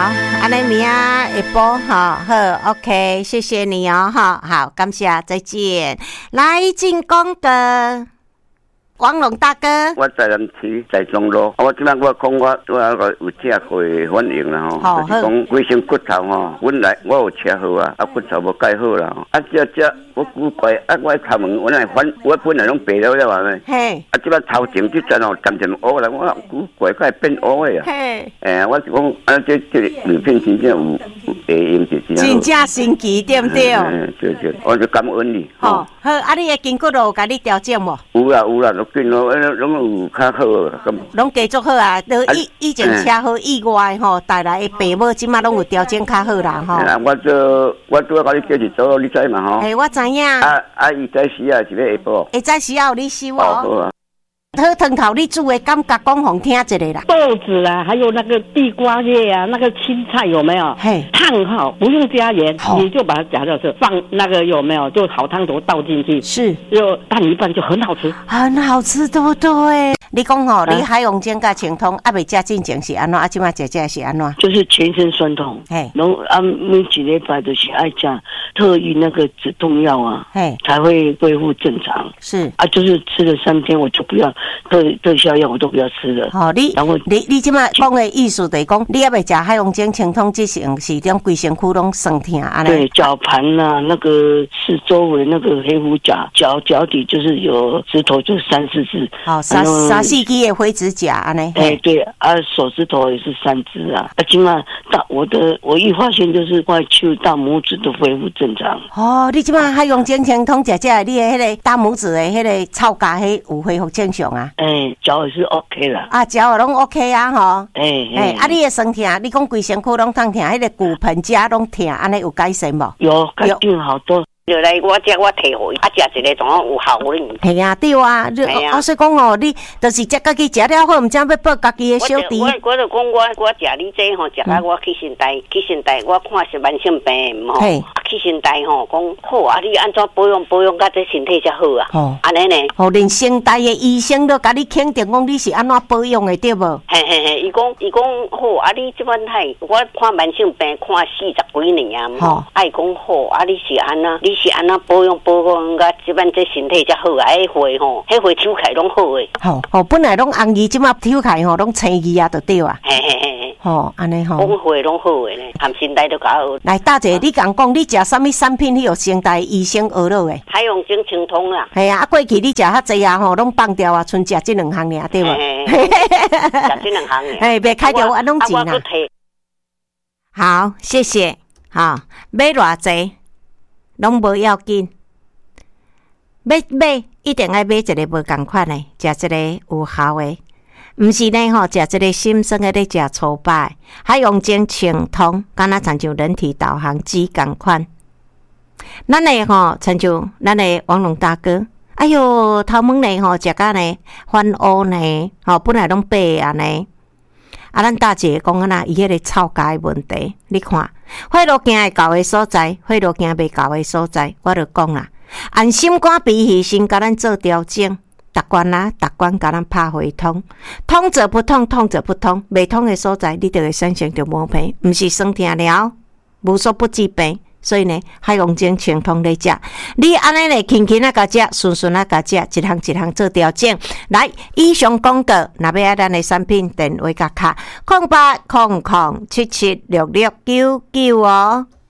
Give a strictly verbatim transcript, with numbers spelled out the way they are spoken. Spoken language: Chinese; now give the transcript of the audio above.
安尼明仔下晡哈好 ，OK， 谢谢你哦哈，好，感谢，再见。来进广告。王龙大哥， 我在南市在中路，我即摆我讲我我有正会反映啦吼，就是讲规身骨头吼，阮来我有车好啊，啊骨头无介好啦，啊这这我古怪，啊我头毛我来反，我本来拢白了了嘛，嘿，啊即摆头前即阵吼渐渐乌啦，我古怪快变乌的啊，嘿，诶，我是讲啊这这影片真正有有回应就是， 真正神奇对不对？ 嗯，对对，我就感恩你。 好，好，啊你的筋骨有甲你调整无？ 有啦有啦。变咯，拢有较好咁。 拢继续好啊！都以以前车好以外吼，带来的病母即马拢有调整较好啦吼。 啊，我做我拄甲你叫是做，你知嘛吼？ 诶，我知影。 啊啊，伊在时啊是要下晡。 会在时啊有你收哦。 好啊。 好汤头你煮的感觉讲互听一下啦。 豆子啊，还有那个地瓜叶啊，那个青菜有没有？嘿，烫好，不用加盐，你就把它夹掉吃，放那个有没有？就好汤头倒进去， 是， 就拌一拌就很好吃， 很好吃，对不对？你讲吼，你海洋煎甲清通，啊未食进前是安怎？啊，即马食食是安怎？ 就是全身酸痛，嘿，拢啊每一礼拜都是爱吃特意那个止痛药啊，嘿，才会恢复正常。是啊，就是吃了三天，我就不要特特效药，我都不要吃了。好、哦，你然后你你即马讲的意思就是讲，你也未食海洋煎清通之前是种规身躯拢酸痛安尼。对，脚盘呐、啊，那个四周围那个黑虎甲，脚脚底就是有指头，就是三四只。好，三三。细肌的灰指甲安尼，哎、欸、对啊，手指头也是三只啊，啊，起码大我的我一发现就是外手大拇指都恢复正常。哦，你起码还用健康通食食，你的迄个大拇指的迄个草甲迄有恢复正常啊？哎、欸，脚也是 OK 啦，啊，脚拢 OK 啊吼，哎哎、欸欸，啊，你的身体，你讲规身躯拢痛痛，迄个骨盆架拢痛，安尼有改善无？有改进好多。就来我这我摕互伊，啊，食一个总有效哩。系啊，对啊，啊，所以讲吼，你就是食家己食了好，毋知要报家己的小弟。我我就讲我我食你这吼，食啊我去身体去身体，我看是慢性病吼，去身体吼讲好啊，你安怎保养保养，甲这身体才好啊。哦，安尼呢？哦，连身体的医生都甲你肯定讲你是安怎保养的对无？嘿嘿嘿，伊讲伊讲好啊，你即款太我看慢性病看四十几年啊，吼，啊伊讲好啊，你是安那？你是安那保养保养，甲即摆这身体才好啊！迄回吼，迄回抽开拢好诶。吼吼，本来拢红鱼，即摆抽开吼，拢青鱼啊，就对啊。嘿嘿嘿。吼，安尼吼。讲回拢好诶呢，含身体都较好。来，大姐，你讲讲，你食啥物产品去互身体医生学落诶？海洋精清通啊。系啊，啊过去你食较济啊吼，拢放掉啊，剩食即两项尔，对无？嘿嘿嘿。食即两项尔。嘿，别开掉啊，拢钱啊。好，谢谢。好，买偌济？拢无要紧，要买一定爱买一个无共款的，食一个有效的，毋是呢吼，食一个心酸的咧食粗饱，海洋精清通，敢若亲像人体导航机共款。咱的吼，亲像咱的王龙大哥，哎哟，头毛呢吼，食甲呢翻乌呢，吼本来拢白安尼。啊，咱大姐讲啊呐，伊迄个臭甲的问题，你看，血路镜会到的所在，血路镜袂到的所在，我就讲啦，按心肝脾肺肾，甲咱做调整，达关啦，达关甲咱拍回通，通则不通，通则不通，袂通的所在，你就会产生着毛病，毋是酸痛了，无所不治病。所以呢，海洋精清通咧食，你安尼咧轻轻啊甲食，顺顺啊甲食，一项一项做调整。来，以上广告，若要爱咱的产品，电话甲卡，空八空空七七六六九九哦。